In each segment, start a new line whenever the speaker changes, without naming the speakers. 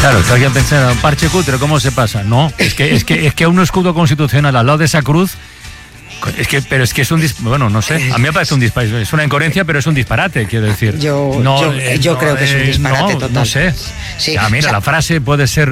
Claro, que alguien pensaba, un parche cutre, ¿cómo se pasa? No, es que a un escudo constitucional al lado de esa cruz, pero es que es un bueno, no sé, a mí me parece un disparate, es una incoherencia, pero es un disparate, quiero decir.
Yo creo que es un disparate total.
No sé.
Sí,
ya, mira, la frase puede ser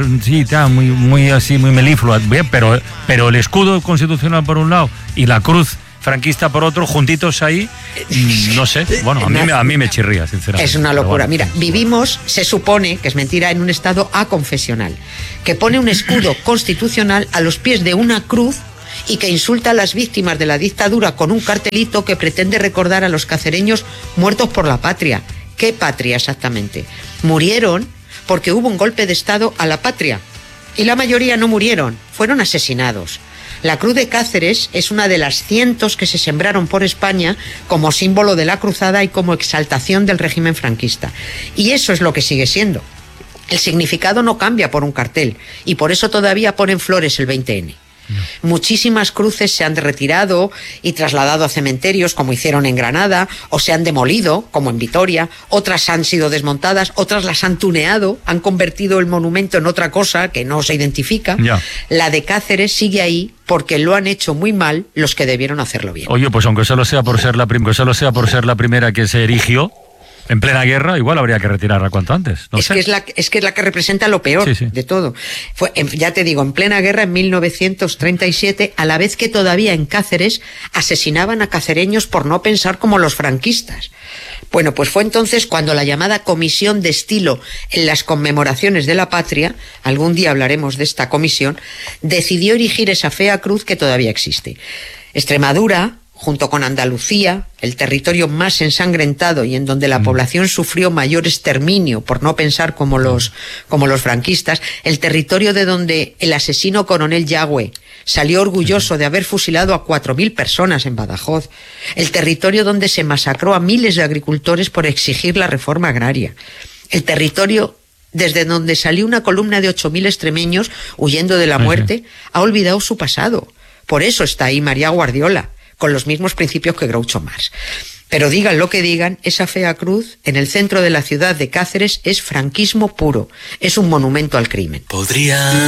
muy así, muy meliflua, pero el escudo constitucional por un lado y la cruz franquista por otro, juntitos ahí, no sé, bueno, a mí me chirría, sinceramente.
Es una locura.
Bueno.
Mira, vivimos, se supone, que es mentira, en un estado aconfesional, que pone un escudo constitucional a los pies de una cruz y que insulta a las víctimas de la dictadura con un cartelito que pretende recordar a los cacereños muertos por la patria. ¿Qué patria exactamente? Murieron porque hubo un golpe de Estado a la patria y la mayoría no murieron, fueron asesinados. La Cruz de Cáceres es una de las cientos que se sembraron por España como símbolo de la cruzada y como exaltación del régimen franquista. Y eso es lo que sigue siendo. El significado no cambia por un cartel y por eso todavía ponen flores el 20N. Muchísimas cruces se han retirado y trasladado a cementerios, como hicieron en Granada, o se han demolido, como en Vitoria. Otras han sido desmontadas, otras las han tuneado, han convertido el monumento en otra cosa que no se identifica.
Ya.
La de Cáceres sigue ahí porque lo han hecho muy mal los que debieron hacerlo bien.
Oye, pues aunque solo sea por ser la primera que se erigió en plena guerra, igual habría que retirarla cuanto antes. No sé.
Es que es la que representa lo peor de todo. Ya te digo, en plena guerra, en 1937, a la vez que todavía en Cáceres asesinaban a cacereños por no pensar como los franquistas. Bueno, pues fue entonces cuando la llamada Comisión de Estilo en las conmemoraciones de la patria, algún día hablaremos de esta comisión, decidió erigir esa fea cruz que todavía existe. Extremadura, junto con Andalucía, el territorio más ensangrentado y en donde la población sufrió mayor exterminio por no pensar como los franquistas, el territorio de donde el asesino coronel Yagüe salió orgulloso de haber fusilado a 4.000 personas en Badajoz, el territorio donde se masacró a miles de agricultores por exigir la reforma agraria, el territorio desde donde salió una columna de 8.000 extremeños huyendo de la muerte, ha olvidado su pasado. Por eso está ahí María Guardiola, con los mismos principios que Groucho Marx. Pero digan lo que digan, esa fea cruz en el centro de la ciudad de Cáceres es franquismo puro, es un monumento al crimen.